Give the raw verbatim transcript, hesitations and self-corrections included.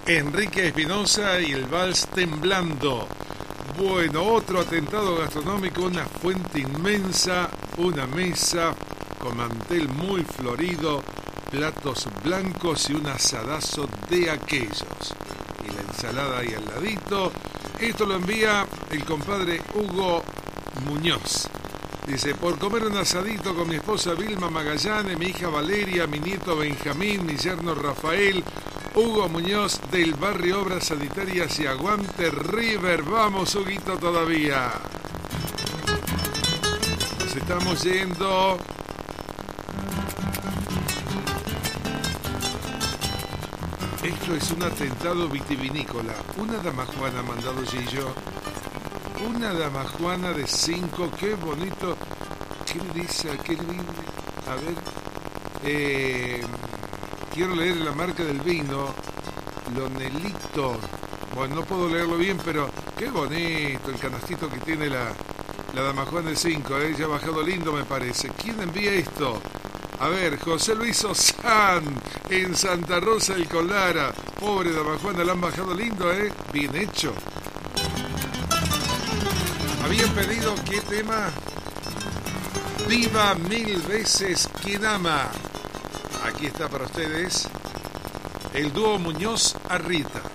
Enrique Espinosa y el vals Temblando. Bueno, otro atentado gastronómico, una fuente inmensa, una mesa con mantel muy florido, platos blancos y un asadazo de aquellos. Y la ensalada ahí al ladito. Esto lo envía el compadre Hugo Muñoz. Dice, por comer un asadito con mi esposa Vilma Magallanes, mi hija Valeria, mi nieto Benjamín, mi yerno Rafael, Hugo Muñoz del barrio Obras Sanitarias y Aguante River. Vamos, Huguito, todavía. Nos estamos yendo. Esto es un atentado vitivinícola. Una damajuana ha mandado Gillo. Una damajuana de cinco. Qué bonito. ¿Qué le dice? ¿Qué le dice? A ver. Eh, quiero leer la marca del vino. Lonelito. Bueno, no puedo leerlo bien, pero qué bonito el canastito que tiene la, la damajuana de cinco. ¿eh? Ya ha bajado lindo, me parece. ¿Quién envía esto? A ver, José Luis Osán, en Santa Rosa del Colara. Pobre damajuana, la han bajado lindo, ¿eh? Bien hecho. Habían pedido, ¿qué tema? Viva mil veces quien ama. Aquí está para ustedes el dúo Muñoz Arrieta.